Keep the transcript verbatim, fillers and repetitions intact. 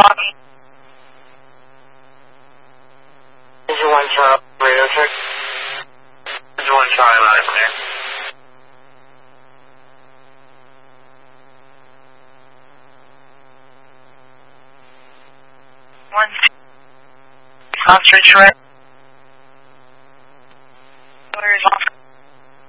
Engine one Charlie, radio check. Engine one Charlie, loud and clear. One. Ostrich, right?